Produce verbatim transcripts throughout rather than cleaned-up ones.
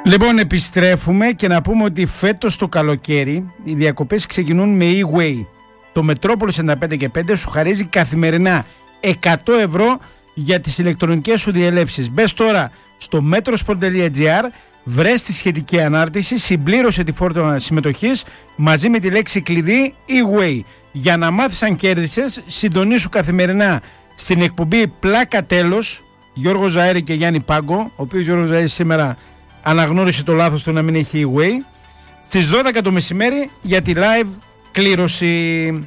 Λοιπόν, επιστρέφουμε και να πούμε ότι φέτος το καλοκαίρι οι διακοπές ξεκινούν με e-way. Το Μετρόπολης ενενήντα πέντε και πέντε σου χαρίζει καθημερινά εκατό ευρώ για τις ηλεκτρονικές σου διελεύσεις. Μπες τώρα στο metrosport τελεία gr, βρες τη σχετική ανάρτηση, συμπλήρωσε τη φόρμα συμμετοχής μαζί με τη λέξη κλειδί e-way. Για να μάθεις αν κέρδισες, συντονίσου καθημερινά στην εκπομπή Πλάκα Τέλος, Γιώργο Ζαέρη και Γιάννη Πάγκο, ο οποίος Γιώργο Ζαέρη σήμερα αναγνώρισε το λάθος του να μην έχει e-way, στις δώδεκα το μεσημέρι για τη live κλήρωση.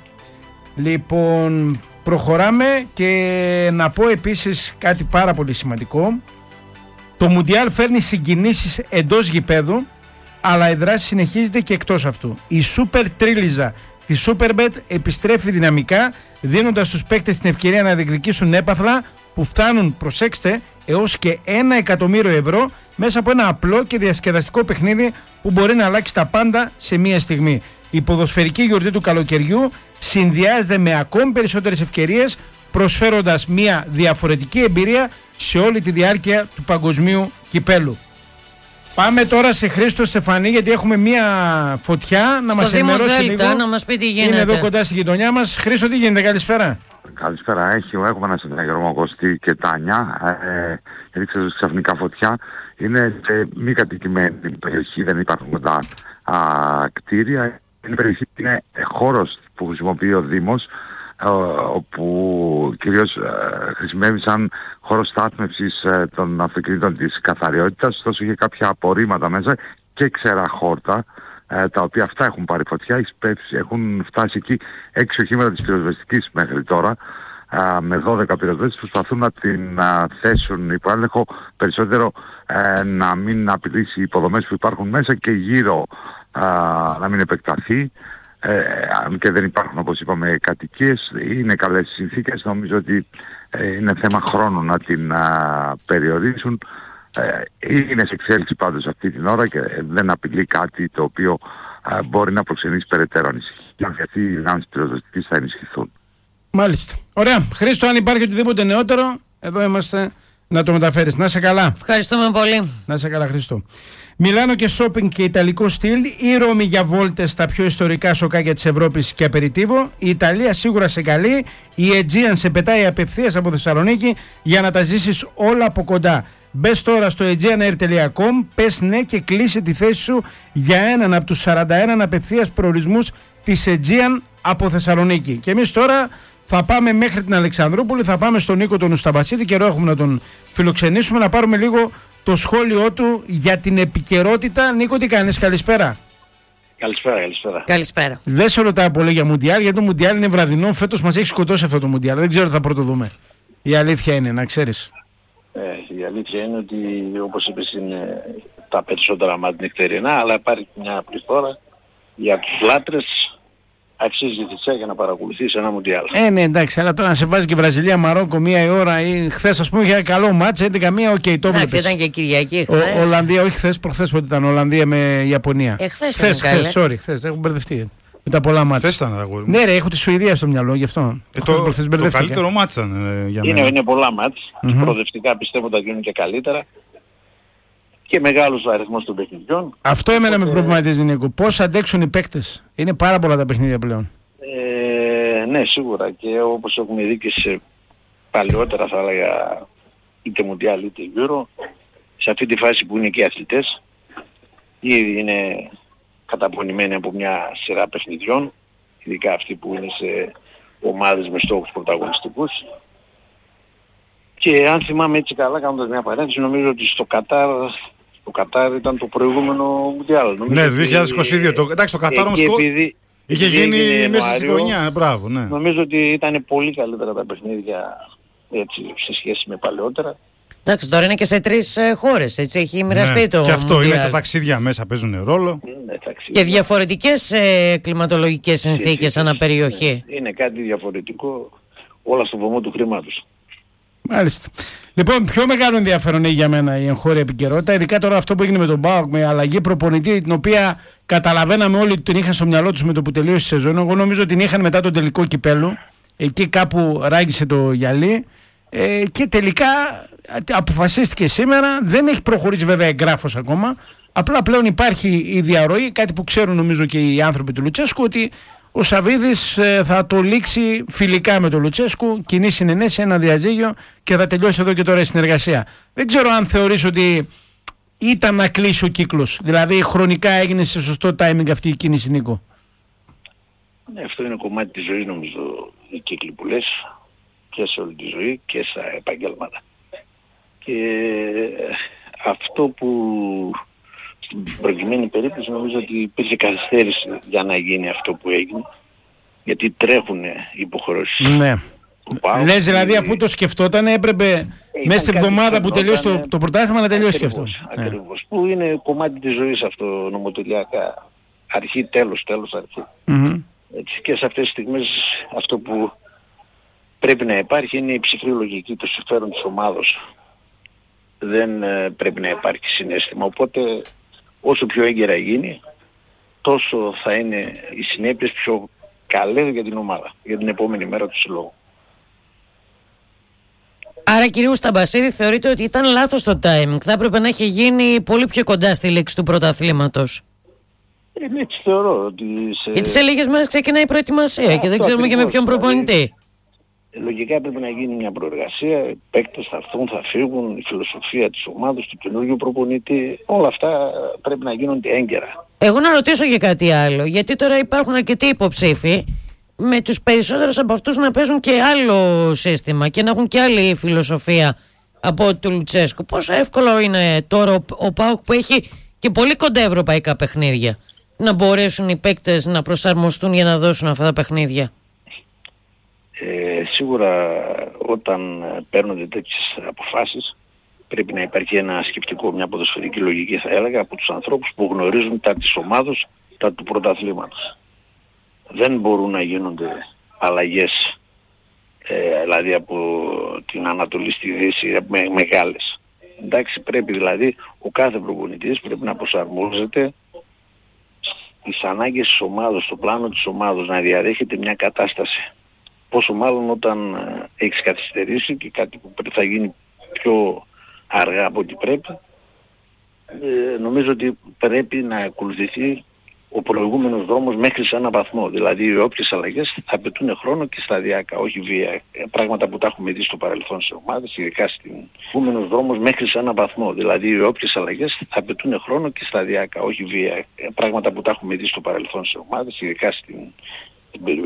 Λοιπόν, προχωράμε και να πω επίσης κάτι πάρα πολύ σημαντικό. Το Μουντιάλ φέρνει συγκινήσεις εντός γηπέδου, αλλά η δράση συνεχίζεται και εκτός αυτού. Η Super Τρίλιζα τη Superbet επιστρέφει δυναμικά, δίνοντας στους παίκτες την ευκαιρία να διεκδικήσουν έπαθλα που φτάνουν, προσέξτε, έως και ένα εκατομμύριο ευρώ μέσα από ένα απλό και διασκεδαστικό παιχνίδι που μπορεί να αλλάξει τα πάντα σε μία στιγμή. Η ποδοσφαιρική γιορτή του καλοκαιριού συνδυάζεται με ακόμη περισσότερες ευκαιρίες, προσφέροντας μία διαφορετική εμπειρία σε όλη τη διάρκεια του παγκοσμίου κυπέλου. Πάμε τώρα σε Χρήστο Στεφανή, γιατί έχουμε μία φωτιά να μας ενημερώσει λίγο. Να μας πει τι γίνεται. Είναι εδώ κοντά στη γειτονιά μας. Χρήστο, τι γίνεται, καλησπέρα. Καλησπέρα, έχει, έχουμε ένα συνεργασμό Κωστή και Τάνια. Ε, έδειξε ξαφνικά φωτιά. Είναι σε μη κατοικημένη περιοχή, δεν υπάρχουν κοντά α, κτίρια. Είναι περιοχή, είναι χώρος που χρησιμοποιεί ο Δήμος, ε, όπου κυρίως ε, χρησιμεύει σαν χώρο στάθμευσης ε, των αυτοκινήτων της καθαριότητας, ωστόσο είχε κάποια απορρίμματα μέσα και ξερά χόρτα, ε, τα οποία αυτά έχουν πάρει φωτιά, έχουν φτάσει εκεί έξι οχήματα της πυροσβεστικής μέχρι τώρα, ε, με δώδεκα πυροσβέστες που προσπαθούν να την ε, θέσουν υπό έλεγχο, περισσότερο ε, να μην απειλήσει οι υποδομές που υπάρχουν μέσα και γύρω ε, να μην επεκταθεί. Ε, αν και δεν υπάρχουν, όπως είπαμε, κατοικίες, είναι καλές συνθήκες. Νομίζω ότι ε, είναι θέμα χρόνου να την α, περιορίσουν. Ε, είναι σε εξέλιξη πάντως αυτή την ώρα και δεν απειλεί κάτι το οποίο α, μπορεί να προξενήσει περαιτέρω ανησυχία, γιατί οι δυνάμεις πυροσβεστικής θα ενισχυθούν. Μάλιστα. Ωραία. Χρήστο, αν υπάρχει οτιδήποτε νεότερο, εδώ είμαστε να το μεταφέρεις. Να είσαι καλά. Ευχαριστούμε πολύ. Να είσαι καλά, Χρήστο. Μιλάνο και shopping και ιταλικό στυλ, η Ρώμη για βόλτες στα πιο ιστορικά σοκάκια της Ευρώπης και απεριτίβο. Η Ιταλία σίγουρα σε καλεί, η Aegean σε πετάει απευθείας από Θεσσαλονίκη για να τα ζήσεις όλα από κοντά. Μπες τώρα στο aegean air τελεία com, πες ναι και κλείσε τη θέση σου για έναν από τους σαράντα ένα απευθείας προορισμούς της Aegean από Θεσσαλονίκη. Και εμείς τώρα θα πάμε μέχρι την Αλεξανδρούπολη, θα πάμε στον Νίκο τον Ουσταμπασίτη, καιρό έχουμε να τον φιλοξενήσουμε, να πάρουμε λίγο το σχόλιο του για την επικαιρότητα. Νίκο, τι κάνεις, καλησπέρα. Καλησπέρα, καλησπέρα. Καλησπέρα. Δεν σε ρωτάω πολύ για Μουντιάλ, γιατί το Μουντιάλ είναι βραδινό, φέτος μας έχει σκοτώσει αυτό το Μουντιάλ. Δεν ξέρω τι θα πρωτοδούμε. Η αλήθεια είναι, να ξέρεις. Ε, η αλήθεια είναι ότι, όπως είπες, είναι τα περισσότερα μάτια νυχτερινά, αλλά υπάρχει μια πληθώρα για τους λάτρες. Αξίζει τη τσέκα για να παρακολουθήσει ένα Μουντιάλ. Ε, ναι, εντάξει, αλλά τώρα να σε βάζει και Βραζιλία, Μαρόκο μία η ώρα, ή χθες, ας πούμε, είχε ένα καλό μάτς, έντεκα μία, οκ, okay, το βλέπεις. Εντάξει, ήταν και Κυριακή χθες. Ολλανδία, όχι χθες, προχθές πότε ήταν, Ολλανδία με Ιαπωνία. Ε, χθες, χθες, χθες, sorry, χθες, έχω μπερδευτεί. Με τα πολλά μάτς. Χθες ήταν, αγόρι μου. Ναι, ρε, έχω τη Σουηδία στο μυαλό, γι' αυτό. Ε, το, το, το καλύτερο μάτς ήταν ε, για μένα. Είναι, είναι πολλά μάτς. Mm-hmm. Προοδευτικά πιστεύω ότι θα γίνουν και καλύτερα. Και μεγάλος αριθμός των παιχνιδιών. Αυτό εμένα με προβληματίζει, Νίκο. Πώς αντέξουν οι παίκτες. Είναι πάρα πολλά τα παιχνίδια πλέον. Ε, ναι, σίγουρα, και όπως έχουμε δει και σε παλαιότερα, θα έλεγα, είτε Μουντιάλ είτε Euro, σε αυτή τη φάση που είναι και οι αθλητές, ήδη είναι καταπονημένοι από μια σειρά παιχνιδιών, ειδικά αυτοί που είναι σε ομάδες με στόχους πρωταγωνιστικούς. Και αν θυμάμαι έτσι καλά, κάνοντας μια παρένθεση, νομίζω ότι στο Κατάρ, το Κατάρ ήταν το προηγούμενο Μουντιάλ. Ναι, δύο χιλιάδες είκοσι δύο. Το, εντάξει, το Κατάρ όμως επειδή, είχε γίνει μέσα στη χρονιά. Μπράβο, ναι. Νομίζω ότι ήταν πολύ καλύτερα τα παιχνίδια, έτσι, σε σχέση με παλαιότερα. Εντάξει, τώρα είναι και σε τρεις ε, χώρες, έτσι, έχει μοιραστεί ναι, το και αυτό Μουντιάλ. Είναι τα ταξίδια μέσα, παίζουν ρόλο. Είναι ταξίδια. Και διαφορετικές ε, κλιματολογικές συνθήκες ανά περιοχή. Είναι κάτι διαφορετικό, όλα στο βωμό του χρήματος. Μάλιστα. Λοιπόν, πιο μεγάλο ενδιαφέρον έχει για μένα η εγχώρια επικαιρότητα, ειδικά τώρα αυτό που έγινε με τον ΠΑΟΚ, με αλλαγή προπονητή, την οποία καταλαβαίναμε όλοι ότι την είχαν στο μυαλό τους με το που τελείωσε η σεζόν. Εγώ νομίζω ότι την είχαν μετά τον τελικό κυπέλου. Εκεί κάπου ράγισε το γυαλί. Ε, και τελικά αποφασίστηκε σήμερα, δεν έχει προχωρήσει βέβαια εγγράφος ακόμα, απλά πλέον υπάρχει η διαρροή, κάτι που ξέρουν νομίζω και οι άνθρωποι του Λουτσέσκου, ότι ο Σαββίδης ε, θα το λήξει φιλικά με τον Λουτσέσκου, κοινή συνενέση, ένα διαζύγιο και θα τελειώσει εδώ και τώρα η συνεργασία. Δεν ξέρω αν θεωρείς ότι ήταν να κλείσει ο κύκλος, δηλαδή χρονικά έγινε σε σωστό timing αυτή η κίνηση, Νίκο. Ναι, αυτό είναι κομμάτι της ζωής νομίζω, οι κύκλοι που λες, και σε όλη τη ζωή και στα επαγγέλματα. Και αυτό που στην προκειμένη περίπτωση νομίζω ότι υπήρχε καθυστέρηση για να γίνει αυτό που έγινε, γιατί τρέχουν υποχρεώσεις. Ναι. Λες δηλαδή αφού το σκεφτόταν έπρεπε ε, μέσα στην εβδομάδα που τελειώσει το, το πρωτάθλημα να τελειώσει και αυτό. Ακριβώς. Ε. Που είναι κομμάτι της ζωής αυτό νομοτελειακά. Αρχή, τέλος, τέλος, αρχή. Mm-hmm. Έτσι, και σε αυτές τις στιγμές αυτό που πρέπει να υπάρχει είναι η ψυχρή λογική, το συμφέρον της ομάδος. Δεν ε, πρέπει να υπάρχει συναίσθημα. Οπότε όσο πιο έγκαιρα γίνει, τόσο θα είναι οι συνέπειες πιο καλές για την ομάδα, για την επόμενη μέρα του συλλόγου. Άρα κύριε Σταμπασίδη, θεωρείτε ότι ήταν λάθος το timing, θα έπρεπε να έχει γίνει πολύ πιο κοντά στη λήξη του πρωταθλήματος? Ε, έτσι θεωρώ ότι σε... Γιατί σε λίγες μέρες ξεκινάει η προετοιμασία ε, και δεν ξέρουμε και με ποιον προπονητή. Λογικά πρέπει να γίνει μια προεργασία, οι παίκτες θα έρθουν, θα φύγουν, η φιλοσοφία της ομάδας, του καινούργιου προπονητή, όλα αυτά πρέπει να γίνονται έγκαιρα. Εγώ να ρωτήσω για κάτι άλλο, γιατί τώρα υπάρχουν αρκετοί υποψήφοι, με τους περισσότερους από αυτούς να παίζουν και άλλο σύστημα και να έχουν και άλλη φιλοσοφία από του Λουτσέσκου. Πόσο εύκολο είναι τώρα ο, ο ΠΑΟΚ που έχει και πολύ κοντά ευρωπαϊκά παιχνίδια να μπορέσουν οι παίκτες να προσαρμοστούν για να δώσουν αυτά τα παιχνίδια? Ε, σίγουρα όταν παίρνονται τέτοιες αποφάσεις πρέπει να υπάρχει ένα σκεπτικό, μια ποδοσφαιρική λογική θα έλεγα από τους ανθρώπους που γνωρίζουν τα της ομάδος, τα του πρωταθλήματος. Δεν μπορούν να γίνονται αλλαγές ε, δηλαδή από την Ανατολή στη Δύση με, μεγάλες. Εντάξει, πρέπει δηλαδή ο κάθε προπονητής πρέπει να προσαρμόζεται στις ανάγκες της ομάδος, στο πλάνο της ομάδος, να διαδέχεται μια κατάσταση. Πόσο μάλλον όταν ε, έχεις καθυστερήσει και κάτι που θα γίνει πιο αργά από ό,τι πρέπει, ε, νομίζω ότι πρέπει να ακολουθηθεί ο προηγούμενος δρόμος μέχρι σε έναν βαθμό. Δηλαδή οι όποιες αλλαγές θα απαιτούν χρόνο και σταδιακά, όχι βία. Πράγματα που τα έχουμε δει στο παρελθόν σε ομάδες, ειδικά στην προηγούμενος δρόμος μέχρι σε έναν βαθμό. Δηλαδή οι όποιες αλλαγές θα απαιτούν χρόνο και σταδιακά, όχι βία. Πράγματα που τα έχουμε δει στο παρελθόν σε ομάδες, ειδικά στην, στην περιοχή.